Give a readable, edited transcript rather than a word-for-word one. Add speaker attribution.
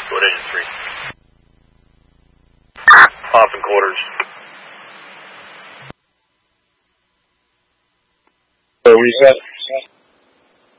Speaker 1: Go ahead, engine 3. Off in quarters.
Speaker 2: What do you got?